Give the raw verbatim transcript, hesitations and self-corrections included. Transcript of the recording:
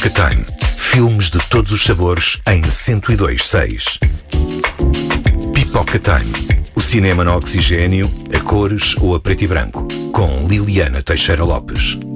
Pipoca Time. Filmes de todos os sabores em cento e dois seis. Pipoca Time. O cinema no oxigênio, a cores ou a preto e branco. Com Liliana Teixeira Lopes.